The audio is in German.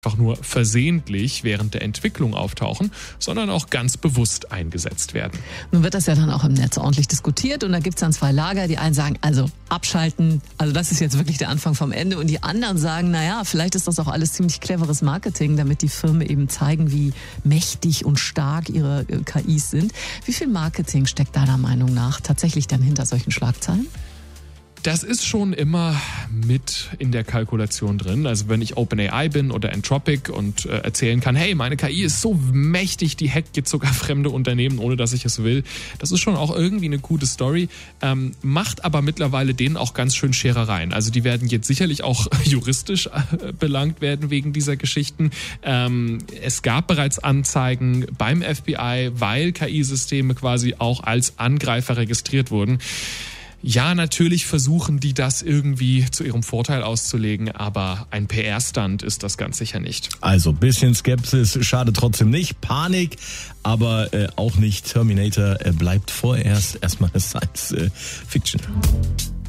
einfach nur versehentlich während der Entwicklung auftauchen, sondern auch ganz bewusst eingesetzt werden. Nun wird das ja dann auch im Netz ordentlich diskutiert und da gibt es dann zwei Lager. Die einen sagen, also abschalten, also das ist jetzt wirklich der Anfang vom Ende. Und die anderen sagen, naja, vielleicht ist das auch alles ziemlich cleveres Marketing, damit die Firmen eben zeigen, wie mächtig und stark ihre KIs sind. Wie viel Marketing steckt deiner Meinung nach tatsächlich dann hinter solchen Schlagzeilen? Das ist schon immer mit in der Kalkulation drin. Also wenn ich OpenAI bin oder Anthropic und erzählen kann, hey, meine KI ist so mächtig, die hackt jetzt sogar fremde Unternehmen, ohne dass ich es will. Das ist schon auch irgendwie eine gute Story, macht aber mittlerweile denen auch ganz schön Scherereien. Also die werden jetzt sicherlich auch juristisch belangt werden wegen dieser Geschichten. Es gab bereits Anzeigen beim FBI, weil KI-Systeme quasi auch als Angreifer registriert wurden. Ja, natürlich versuchen die das irgendwie zu ihrem Vorteil auszulegen, aber ein PR-Stunt ist das ganz sicher nicht. Also bisschen Skepsis schadet trotzdem nicht, Panik, aber auch nicht. Terminator bleibt vorerst erstmal Science Fiction.